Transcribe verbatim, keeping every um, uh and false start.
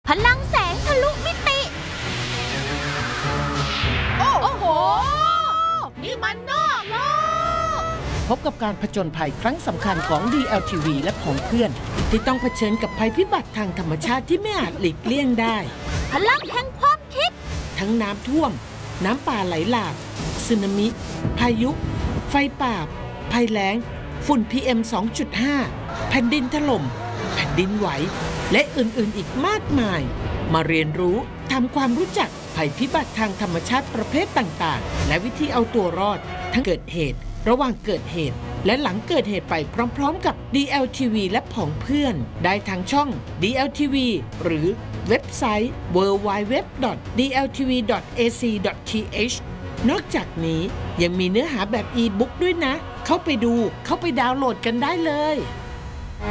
พลังแสงทะลุมิติโอ้โหนี่มันนอกโลกพบกับการผจญภัยครั้งสำคัญของ ดี แอล ที วี และผองเพื่อนที่ต้องเผชิญกับภัยพิบัติทางธรรมชาติที่ไม่อาจหลีกเลี่ยงได้พลังแห่งความคิดทั้งน้ำท่วมน้ำป่าไหลหลากสึนามิพายุไฟป่าภัยแล้งฝุ่น พี เอ็ม สองจุดห้า แผ่นดินถล่มแผ่นดินไหวและอื่นๆอีกมากมายมาเรียนรู้ทำความรู้จักภัยพิบัติทางธรรมชาติประเภทต่างๆและวิธีเอาตัวรอดทั้งเกิดเหตุระหว่างเกิดเหตุและหลังเกิดเหตุไปพร้อมๆกับ ดี แอล ที วี และผองเพื่อนได้ทางช่อง ดี แอล ที วี หรือเว็บไซต์ ดับเบิลยู ดับเบิลยู ดับเบิลยู ดอท ดี แอล ที วี ดอท เอ ซี ดอท ที เอช นอกจากนี้ยังมีเนื้อหาแบบอีบุ๊กด้วยนะเข้าไปดูเข้าไปดาวน์โหลดกันได้เลย